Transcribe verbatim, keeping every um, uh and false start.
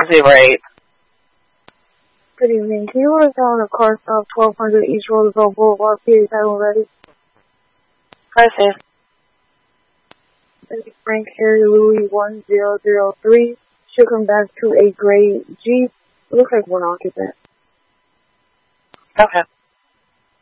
Zebra eight. Good evening. Can you order down a car stop twelve hundred East Roosevelt Boulevard, P A title ready? I see. Frank Harry Louis one zero zero three. Should come back to a gray Jeep. Looks like one occupant. Okay.